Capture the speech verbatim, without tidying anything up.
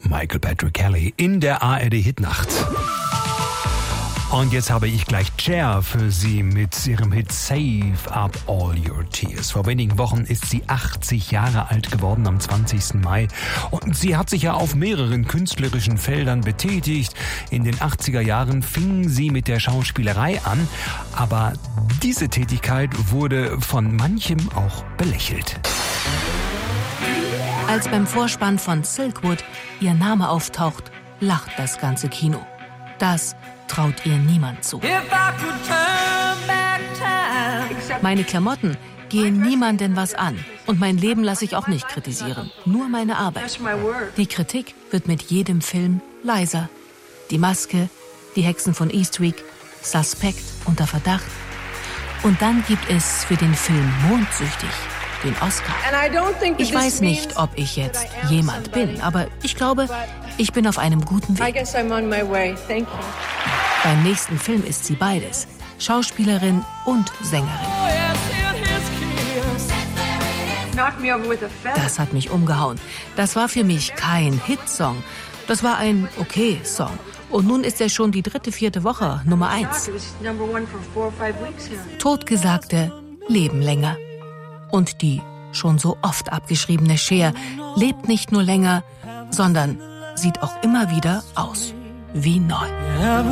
Michael Patrick Kelly in der A R D-Hitnacht. Und jetzt habe ich gleich Cher für Sie mit ihrem Hit Save Up All Your Tears. Vor wenigen Wochen ist sie achtzig Jahre alt geworden, am zwanzigsten Mai. Und sie hat sich ja auf mehreren künstlerischen Feldern betätigt. In den achtziger Jahren fing sie mit der Schauspielerei an. Aber diese Tätigkeit wurde von manchem auch belächelt. Als beim Vorspann von Silkwood ihr Name auftaucht, lacht das ganze Kino. Das traut ihr niemand zu. Meine Klamotten gehen niemandem was an. Und mein Leben lasse ich auch nicht kritisieren. Nur meine Arbeit. Die Kritik wird mit jedem Film leiser. Die Maske, die Hexen von Eastwick, Suspekt, Unter Verdacht. Und dann gibt es für den Film Mondsüchtig den Oscar. Ich weiß nicht, ob ich jetzt jemand bin, aber ich glaube, ich bin auf einem guten Weg. Beim nächsten Film ist sie beides, Schauspielerin und Sängerin. Das hat mich umgehauen. Das war für mich kein Hitsong. Das war ein Okay-Song. Und nun ist er schon die dritte, vierte Woche Nummer eins. Totgesagte leben länger. Und die schon so oft abgeschriebene Cher lebt nicht nur länger, sondern sieht auch immer wieder aus wie neu.